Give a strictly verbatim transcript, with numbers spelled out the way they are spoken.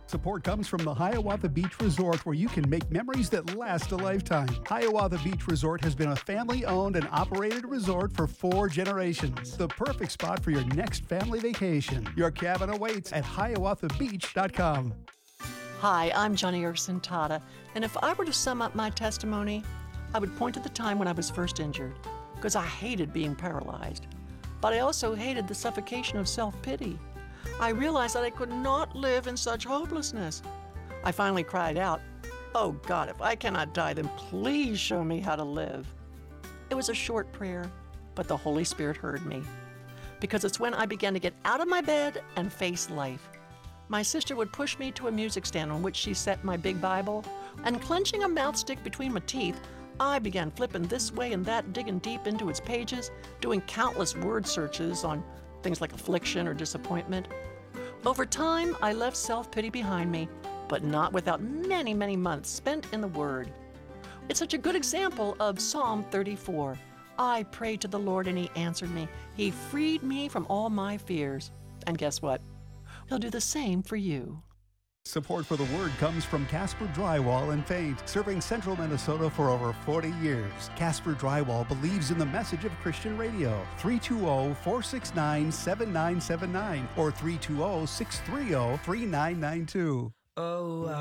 Support comes from the Hiawatha Beach Resort, where you can make memories that last a lifetime. Hiawatha Beach Resort has been a family-owned and operated resort for four generations. The perfect spot for your next family vacation. Your cabin awaits at hiawatha beach dot com. Hi, I'm Johnny Erson Tata, and if I were to sum up my testimony, I would point to the time when I was first injured, because I hated being paralyzed. But I also hated the suffocation of self-pity. I realized that I could not live in such hopelessness. I finally cried out, "Oh God, if I cannot die, then please show me how to live." It was a short prayer, but the Holy Spirit heard me, because it's when I began to get out of my bed and face life. My sister would push me to a music stand on which she set my big Bible, and clenching a mouthstick between my teeth, I began flipping this way and that, digging deep into its pages, doing countless word searches on things like affliction or disappointment. Over time, I left self-pity behind me, but not without many, many months spent in the Word. It's such a good example of Psalm thirty-four. I prayed to the Lord and He answered me. He freed me from all my fears. And guess what? He'll do the same for you. Support for the Word comes from Casper Drywall and Paint, serving central Minnesota for over forty years. Casper Drywall believes in the message of Christian radio. three two zero, four six nine, seven nine seven nine or three two zero, six three zero, three nine nine two. Oh,